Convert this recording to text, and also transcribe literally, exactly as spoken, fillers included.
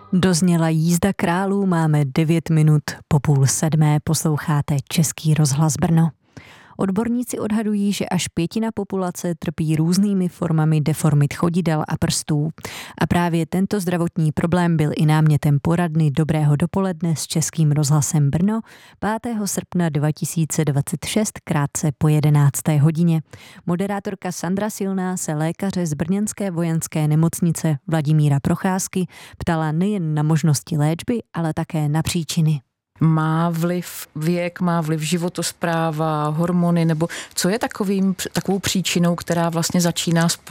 Dozněla jízda králů, máme devět minut po půl sedmé, posloucháte Český rozhlas Brno. Odborníci odhadují, že až pětina populace trpí různými formami deformit chodidel a prstů. A právě tento zdravotní problém byl i námětem poradny Dobrého dopoledne s Českým rozhlasem Brno pátého srpna dva tisíce dvacet šest krátce po jedenácté hodině. Moderátorka Sandra Silná se lékaře z brněnské vojenské nemocnice Vladimíra Procházky ptala nejen na možnosti léčby, ale také na příčiny. Má vliv věk, má vliv životospráva, hormony, nebo co je takovým, takovou příčinou, která vlastně začíná